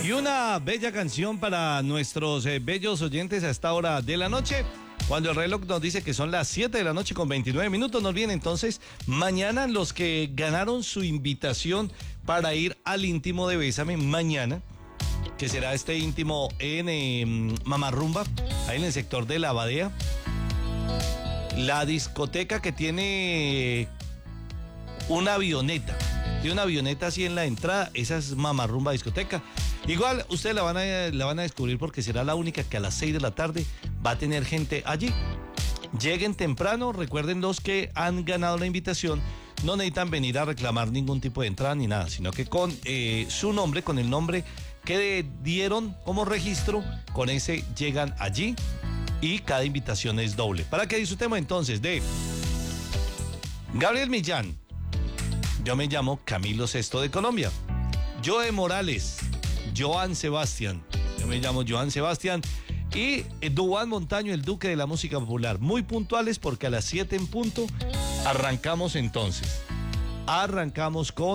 Y una bella canción para nuestros bellos oyentes a esta hora de la noche. Cuando el reloj nos dice que son las 7 de la noche con 29 minutos, nos viene entonces mañana los que ganaron su invitación para ir al íntimo de Bésame mañana, que será este íntimo en Mamarrumba, ahí en el sector de La Abadía. La discoteca que tiene una avioneta, así en la entrada, esa es Mamarrumba discoteca. Igual ustedes la van a descubrir porque será la única que a las 6 de la tarde va a tener gente allí. Lleguen temprano, recuerden los que han ganado la invitación, no necesitan venir a reclamar ningún tipo de entrada ni nada, sino que con su nombre, con el nombre que dieron como registro, con ese llegan allí y cada invitación es doble. Para que disfrutemos entonces de Gabriel Millán, yo me llamo Camilo Sesto de Colombia, Joe Morales, Joan Sebastián, yo me llamo Joan Sebastián, y Duván Montaño, el duque de la música popular. Muy puntuales porque a las 7 en punto arrancamos entonces. Arrancamos con